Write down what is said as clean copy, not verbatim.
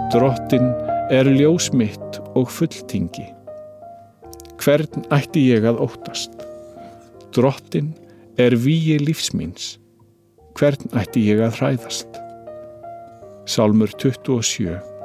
Drottinn er ljós mitt og fulltingi. Hvern ætti ég að óttast? Drottinn er vígi lífs míns. Hvern ætti ég að hræðast? Sálmur 27